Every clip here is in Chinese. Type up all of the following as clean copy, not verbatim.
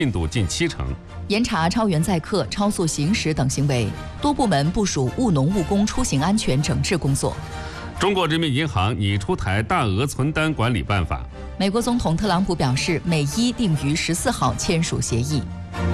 进度近70%。 严查超员载客、超速行驶等行为，多部门部署务农务工出行安全整治工作。 中国人民银行拟出台大额存单管理办法。 美国总统特朗普表示，美伊定于14号签署协议。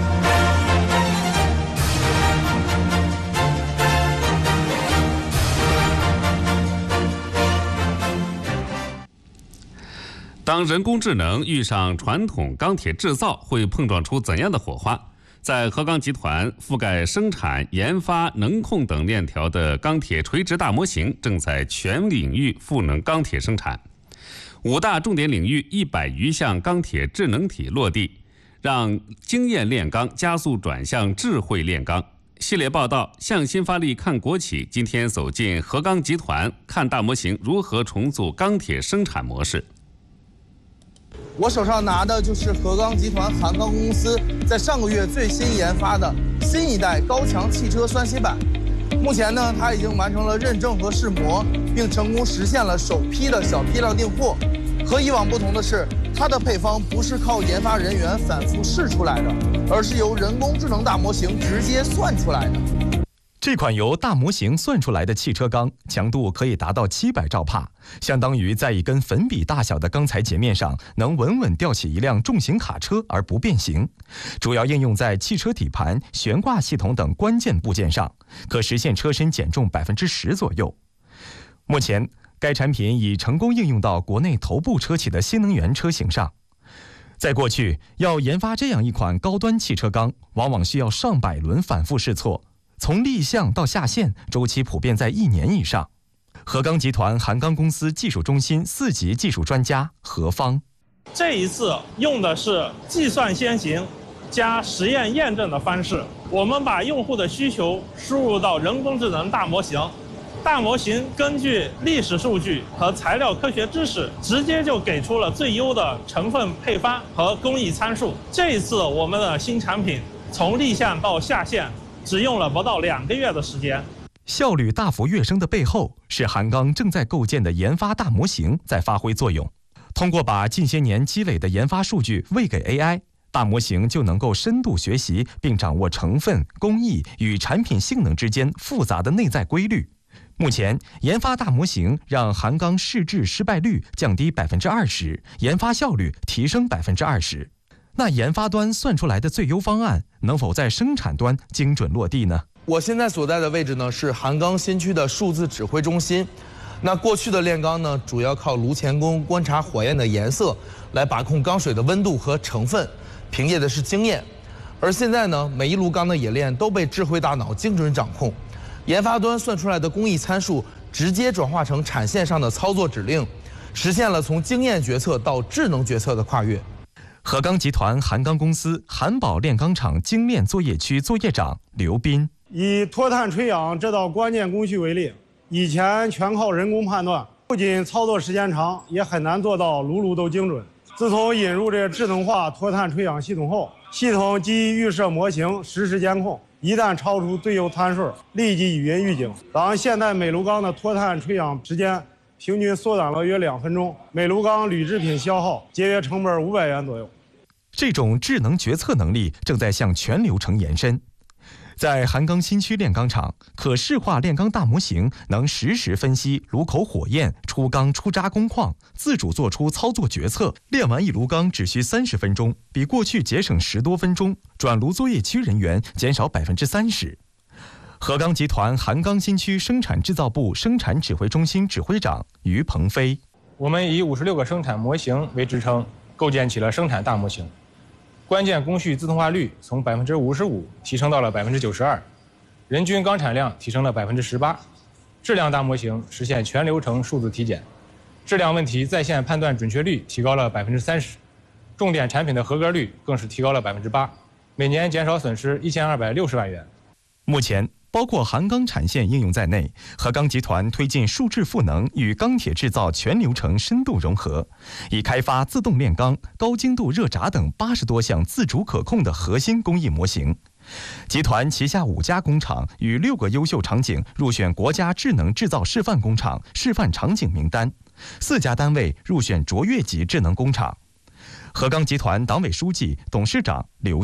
当人工智能遇上传统钢铁制造，会碰撞出怎样的火花？在河钢集团覆盖生产、研发、能控等链条的钢铁垂直大模型正在全领域赋能钢铁生产。5大重点领域100余项钢铁智能体落地，让经验炼钢加速转向智慧炼钢。系列报道向心发力看国企，今天走进河钢集团，看大模型如何重组钢铁生产模式。 我手上拿的就是河钢集团韩钢公司在上个月最新研发的新一代高强汽车酸洗板。目前呢，它已经完成了认证和试模，并成功实现了首批的小批量订货。和以往不同的是，它的配方不是靠研发人员反复试出来的，而是由人工智能大模型直接算出来的。 这款由大模型算出来的汽车钢强度可以达到700兆帕，相当于在一根粉笔大小的钢材截面上能稳稳吊起一辆重型卡车而不变形。主要应用在汽车底盘、悬挂系统等关键部件上，可实现车身减重10%左右。目前，该产品已成功应用到国内头部车企的新能源车型上。在过去，要研发这样一款高端汽车钢，往往需要上百轮反复试错。从立项到下线，周期普遍在1年以上。河钢集团韩钢公司技术中心4级技术专家何方， 这一次用的是计算先行加实验验证的方式，我们把用户的需求输入到人工智能大模型，大模型根据历史数据和材料科学知识，直接就给出了最优的成分配方和工艺参数。这一次我们的新产品从立项到下线只用了不到2个月的时间， 效率大幅跃升的背后，是韩钢正在构建的研发大模型在发挥作用。通过把近些年积累的研发数据喂给 AI， 大模型就能够深度学习并掌握成分、工艺与产品性能之间复杂的内在规律。目前，研发大模型让韩钢试制失败率降低20%，研发效率提升20%。那研发端算出来的最优方案，能否在生产端精准落地呢？ 我现在所在的位置呢，是韩钢新区的数字指挥中心。那过去的炼钢呢，主要靠炉钳工观察火焰的颜色来把控钢水的温度和成分，凭借的是经验。而现在呢，每一炉钢的冶炼都被智慧大脑精准掌控，研发端算出来的工艺参数直接转化成产线上的操作指令，实现了从经验决策到智能决策的跨越。 河钢集团韩钢公司韩宝炼钢厂精炼作业区作业长刘斌， 以脱碳吹氧这道关键工序为例，以前全靠人工判断，不仅操作时间长，也很难做到炉炉都精准。自从引入这智能化脱碳吹氧系统后，系统基于预设模型实时监控，一旦超出最优参数，立即语音预警。咱现在每炉钢的脱碳吹氧时间平均缩短了约2分钟，每炉钢铝制品消耗节约成本500元左右。 这种智能决策能力正在向全流程延伸。在韩钢新区炼钢厂，可视化炼钢大模型能实时分析炉口火焰、出钢出渣工况，自主做出操作决策。炼完一炉钢只需30分钟，比过去节省10多分钟，转炉作业区人员减少30%。河钢集团韩钢新区生产制造部生产指挥中心指挥长于鹏飞， 我们以56个生产模型为支撑，构建起了生产大模型。关键工序自动化率从55%提升到了92%，人均钢产量提升了18%，质量大模型实现全流程数字体检，质量问题在线判断准确率提高了30%，重点产品的合格率更是提高了8%，每年减少损失1260万元。 目前，包括韩钢产线应用在内，河钢集团推进数智赋能与钢铁制造全流程深度融合，已开发自动炼钢、高精度热轧等80多项自主可控的核心工艺模型。集团旗下5家工厂与6个优秀场景入选国家智能制造示范工厂示范场景名单，4家单位入选卓越级智能工厂。河钢集团党委书记、董事长刘